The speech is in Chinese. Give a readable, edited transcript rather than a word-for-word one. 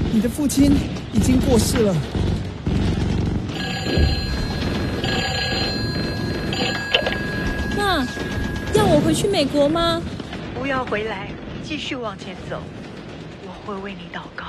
你的父亲已经过世了。 那要我回去美国吗？ 不要回来，继续往前走，我会为你祷告。